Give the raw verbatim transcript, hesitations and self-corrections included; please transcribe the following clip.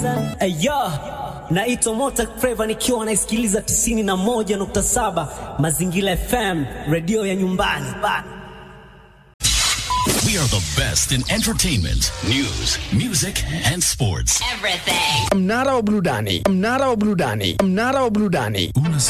Ayo, naitwa Mota Flava nikiwa naisikiliza tisini na moja nukta saba Mazingira F M, radio ya nyumbani. We are the best in entertainment, news, music and sports. Everything. Mnara wa burudani, mnara wa burudani, mnara wa burudani.